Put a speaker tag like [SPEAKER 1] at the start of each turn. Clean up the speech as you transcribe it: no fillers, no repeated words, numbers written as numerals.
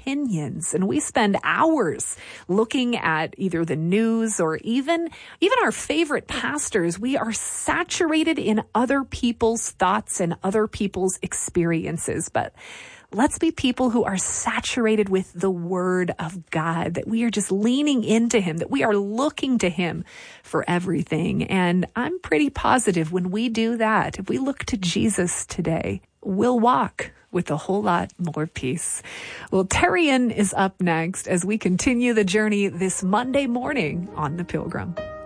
[SPEAKER 1] opinions, and we spend hours looking at either the news or even our favorite pastors. We are saturated in other people's thoughts and other people's experiences. But let's be people who are saturated with the Word of God, that we are just leaning into Him, that we are looking to Him for everything. And I'm pretty positive when we do that, if we look to Jesus today, we'll walk with a whole lot more peace. Well, Terrian is up next as we continue the journey this Monday morning on The Pilgrim.